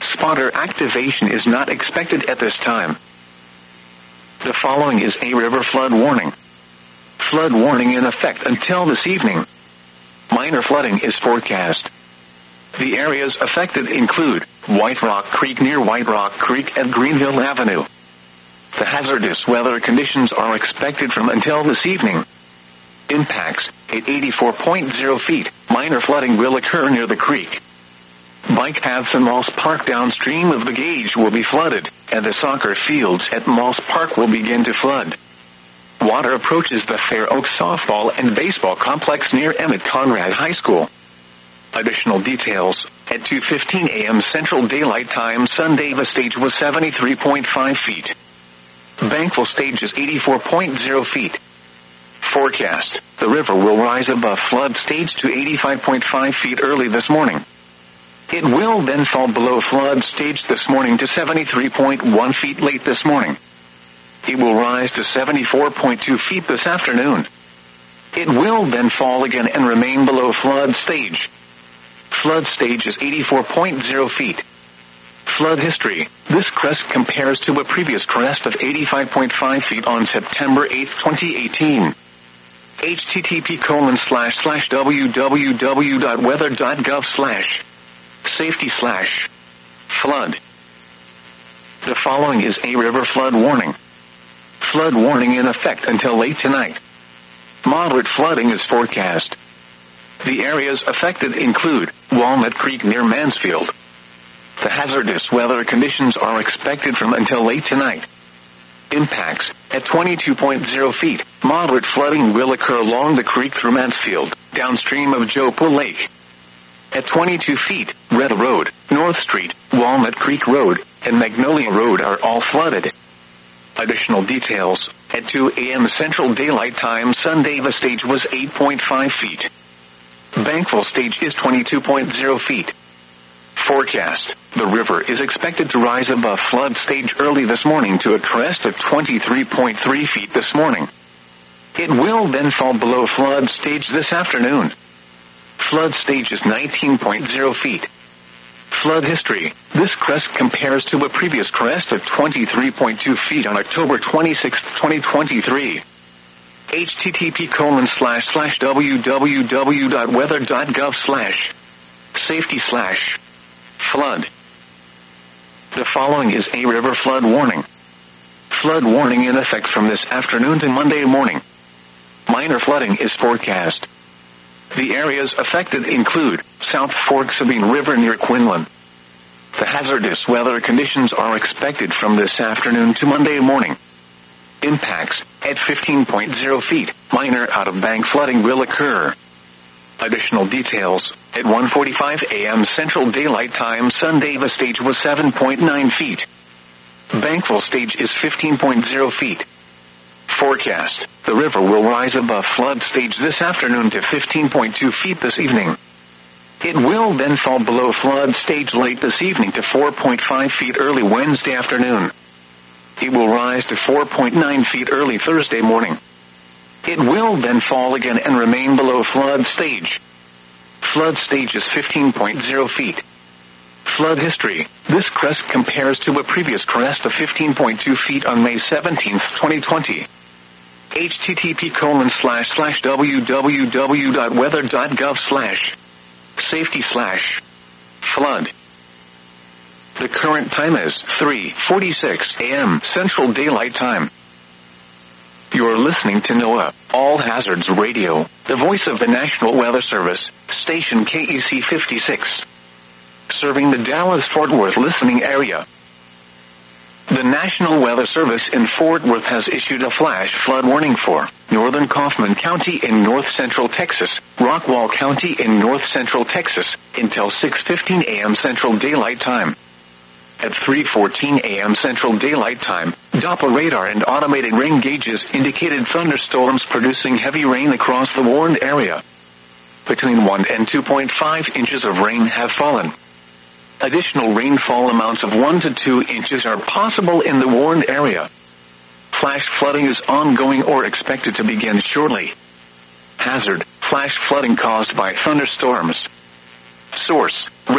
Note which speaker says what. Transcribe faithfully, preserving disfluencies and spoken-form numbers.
Speaker 1: spotter activation is not expected at this time. The following is a river flood warning. Flood warning in effect until this evening. Minor flooding is forecast. The areas affected include White Rock Creek near White Rock Creek and Greenville Avenue. The hazardous weather conditions are expected from until this evening. Impacts at eighty-four point zero feet. Minor flooding will occur near the creek. Bike paths in Moss Park downstream of the gauge will be flooded, and the soccer fields at Moss Park will begin to flood. Water approaches the Fair Oaks softball and baseball complex near Emmett Conrad High School. Additional details, at two fifteen a.m. Central Daylight Time Sunday the stage was seventy-three point five feet. Bankville stage is eighty-four point zero feet. Forecast, the river will rise above flood stage to eighty-five point five feet early this morning. It will then fall below flood stage this morning to seventy-three point one feet late this morning. It will rise to seventy-four point two feet this afternoon. It will then fall again and remain below flood stage. Flood stage is eighty-four point zero feet. Flood history. This crest compares to a previous crest of eighty-five point five feet on September eighth, twenty eighteen. http colon slash slash www.weather.gov slash safety slash flood. The following is a river flood warning. Flood warning in effect until late tonight. Moderate flooding is forecast. The areas affected include Walnut Creek near Mansfield. The hazardous weather conditions are expected from until late tonight. Impacts at twenty-two point zero feet. Moderate flooding will occur along the creek through Mansfield, downstream of Joppa Lake. At twenty-two feet, Red Road, North Street, Walnut Creek Road, and Magnolia Road are all flooded. Additional details, at two a.m. Central Daylight Time Sunday the stage was eight point five feet. Bankville stage is twenty-two point zero feet. Forecast, the river is expected to rise above flood stage early this morning to a crest of twenty-three point three feet this morning. It will then fall below flood stage this afternoon. Flood stage is nineteen point zero feet. Flood history. This crest compares to a previous crest of twenty-three point two feet on October twenty-sixth, twenty twenty-three. http colon slash slash www.weather.gov slash safety slash flood. The following is a river flood warning. Flood warning in effect from this afternoon to Monday morning. Minor flooding is forecast. The areas affected include South Fork Sabine River near Quinlan. The hazardous weather conditions are expected from this afternoon to Monday morning. Impacts at fifteen point zero feet. Minor out-of-bank flooding will occur. Additional details, at one forty-five a.m. Central Daylight Time Sunday the stage was seven point nine feet. Bankville stage is fifteen point zero feet. Forecast, the river will rise above flood stage this afternoon to fifteen point two feet this evening. It will then fall below flood stage late this evening to four point five feet early Wednesday afternoon. It will rise to four point nine feet early Thursday morning. It will then fall again and remain below flood stage. Flood stage is fifteen point zero feet. Flood history. This crest compares to a previous crest of fifteen point two feet on May seventeenth, twenty twenty. http colon slash slash www.weather.gov slash safety slash flood. The current time is three forty-six a.m. Central Daylight Time. You're listening to NOAA, All Hazards Radio, the voice of the National Weather Service, station K E C fifty-six. Serving the Dallas-Fort Worth listening area. The National Weather Service in Fort Worth has issued a flash flood warning for northern Kaufman County in north-central Texas, Rockwall County in north-central Texas, until six fifteen a.m. Central Daylight Time. At three fourteen a.m. Central Daylight Time, Doppler radar and automated rain gauges indicated thunderstorms producing heavy rain across the warned area. Between one and two point five inches of rain have fallen. Additional rainfall amounts of one to two inches are possible in the warned area. Flash flooding is ongoing or expected to begin shortly. Hazard: flash flooding caused by thunderstorms. Source: